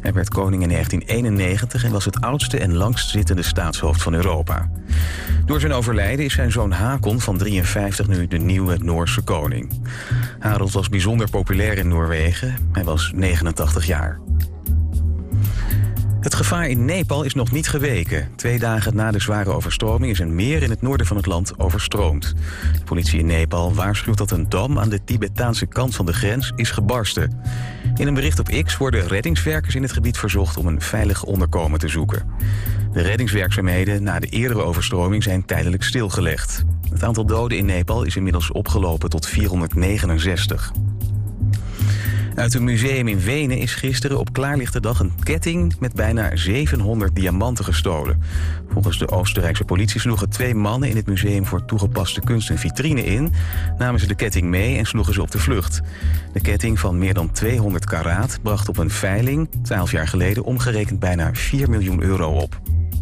Hij werd koning in 1991 en was het oudste en langstzittende staatshoofd van Europa. Door zijn overlijden is zijn zoon Hakon van 53 nu de nieuwe Noorse koning. Harald was bijzonder populair in Noorwegen. Hij was 89 jaar. Het gevaar in Nepal is nog niet geweken. 2 dagen na de zware overstroming is een meer in het noorden van het land overstroomd. De politie in Nepal waarschuwt dat een dam aan de Tibetaanse kant van de grens is gebarsten. In een bericht op X worden reddingswerkers in het gebied verzocht om een veilig onderkomen te zoeken. De reddingswerkzaamheden na de eerdere overstroming zijn tijdelijk stilgelegd. Het aantal doden in Nepal is inmiddels opgelopen tot 469. Uit een museum in Wenen is gisteren op klaarlichte dag een ketting met bijna 700 diamanten gestolen. Volgens de Oostenrijkse politie sloegen 2 mannen in het museum voor toegepaste kunst een vitrine in, namen ze de ketting mee en sloegen ze op de vlucht. De ketting van meer dan 200 karaat bracht op een veiling 12 jaar geleden omgerekend bijna 4 miljoen euro op.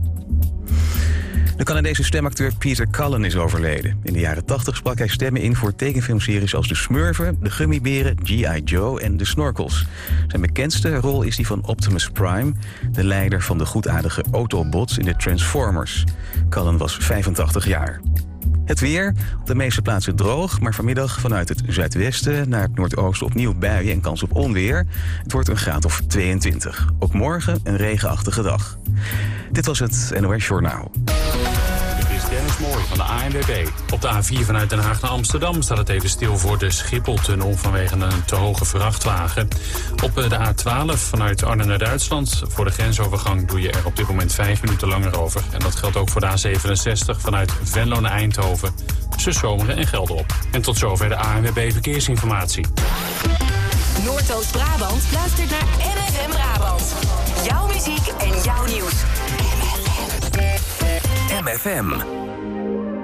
De Canadese stemacteur Peter Cullen is overleden. In de jaren 80 sprak hij stemmen in voor tekenfilmseries als De Smurfen, De Gummiberen, G.I. Joe en De Snorkels. Zijn bekendste rol is die van Optimus Prime, de leider van de goedaardige Autobots in de Transformers. Cullen was 85 jaar. Het weer, op de meeste plaatsen droog, maar vanmiddag vanuit het zuidwesten naar het noordoosten opnieuw buien en kans op onweer. Het wordt een graad of 22. Ook morgen een regenachtige dag. Dit was het NOS Journaal. Dennis Mooi van de ANWB. Op de A4 vanuit Den Haag naar Amsterdam staat het even stil voor de Schipholtunnel vanwege een te hoge vrachtwagen. Op de A12 vanuit Arnhem naar Duitsland voor de grensovergang doe je er op dit moment 5 minuten langer over. En dat geldt ook voor de A67 vanuit Venlo naar Eindhoven tussen Zomeren en Gelderop. En tot zover de ANWB Verkeersinformatie. Noordoost-Brabant luistert naar NFM Brabant. Jouw muziek en jouw nieuws. MFM.